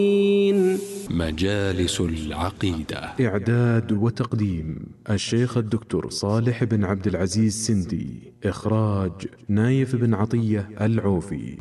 مجالس العقيدة. إعداد وتقديم الشيخ الدكتور صالح بن عبد العزيز سندي. إخراج نايف بن عطية العوفي.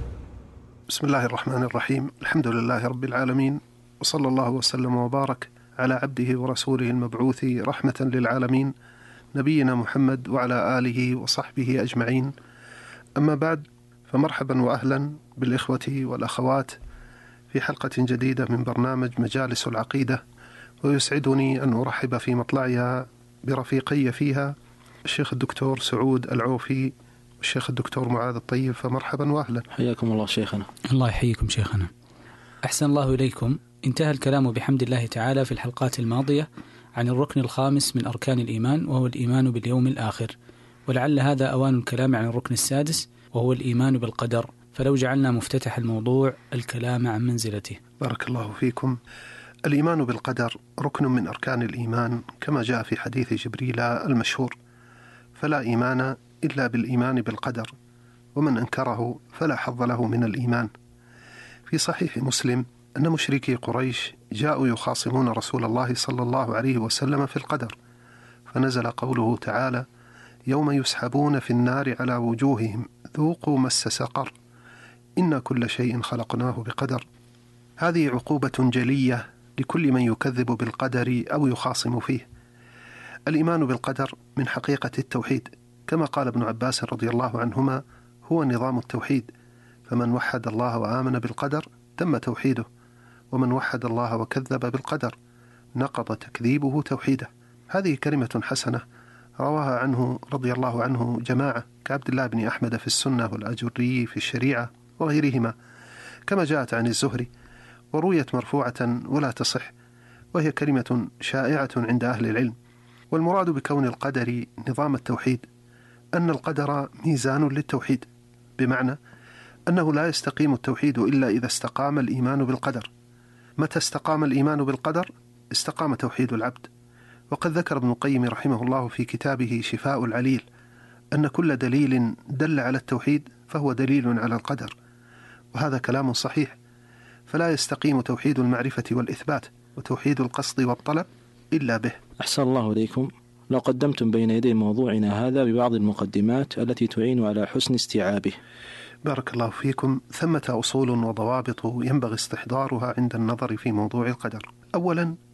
بسم الله الرحمن الرحيم. الحمد لله رب العالمين، وصلى الله وسلم وبارك على عبده ورسوله المبعوث رحمة للعالمين نبينا محمد وعلى آله وصحبه أجمعين. أما بعد، فمرحبا وأهلا بالإخوة والأخوات في حلقة جديدة من برنامج مجالس العقيدة، ويسعدني أن أرحب في مطلعها برفيقي فيها الشيخ الدكتور سعود العوفي والشيخ الدكتور معاذ الطيب. فمرحبا وأهلا. حياكم الله شيخنا. الله يحييكم شيخنا. أحسن الله إليكم. انتهى الكلام بحمد الله تعالى في الحلقات الماضية عن الركن الخامس من أركان الإيمان، وهو الإيمان باليوم الآخر، ولعل هذا أوان الكلام عن الركن السادس وهو الإيمان بالقدر، فلو جعلنا مفتتح الموضوع الكلام عن منزلته. بارك الله فيكم. الإيمان بالقدر ركن من أركان الإيمان كما جاء في حديث جبريل المشهور: فلا إيمان إلا بالإيمان بالقدر، ومن أنكره فلا حظ له من الإيمان. في صحيح مسلم أن مشركي قريش جاءوا يخاصمون رسول الله صلى الله عليه وسلم في القدر، فنزل قوله تعالى: يوم يسحبون في النار على وجوههم ذوقوا مس سقر إن كل شيء خلقناه بقدر. هذه عقوبة جلية لكل من يكذب بالقدر أو يخاصم فيه. الإيمان بالقدر من حقيقة التوحيد، كما قال ابن عباس رضي الله عنهما: هو نظام التوحيد، فمن وحد الله وآمن بالقدر تم توحيده، ومن وحد الله وكذب بالقدر نقض تكذيبه توحيده. هذه كلمة حسنة رواها عنه رضي الله عنه جماعة كعبد الله بن أحمد في السنة والأجري في الشريعة وغيرهما، كما جاءت عن الزهري ورويت مرفوعة ولا تصح، وهي كلمة شائعة عند أهل العلم. والمراد بكون القدر نظام التوحيد أن القدر ميزان للتوحيد، بمعنى أنه لا يستقيم التوحيد إلا إذا استقام الإيمان بالقدر. متى استقام الإيمان بالقدر استقام توحيد العبد. وقد ذكر ابن القيم رحمه الله في كتابه شفاء العليل أن كل دليل دل على التوحيد فهو دليل على القدر، وهذا كلام صحيح. فلا يستقيم توحيد المعرفة والإثبات وتوحيد القصد والطلب إلا به. أحسن الله إليكم. لو قدمتم بين يدي موضوعنا هذا ببعض المقدمات التي تعين على حسن استيعابه. بارك الله فيكم. ثمة أصول وضوابط ينبغي استحضارها عند النظر في موضوع القدر. أولا،